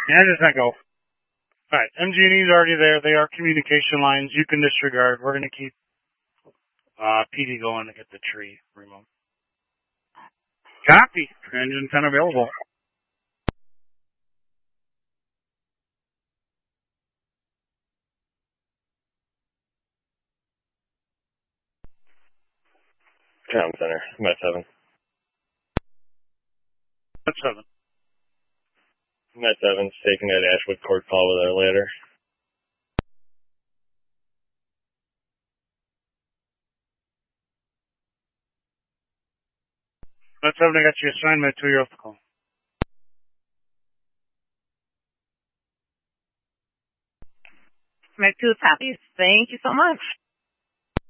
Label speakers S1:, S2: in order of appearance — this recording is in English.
S1: And it's not go. Alright, MG&E's already there. They are communication lines. You can disregard. We're going to keep PD going to get the tree removed. Copy. Engine 10 available.
S2: Town Center, Met 7.
S1: Met 7.
S2: Met 7's taking that Ashwood Court call with our ladder.
S1: Met 7, I got you assigned. Met 2, you're off the call.
S3: Met 2 copies. Thank you so much.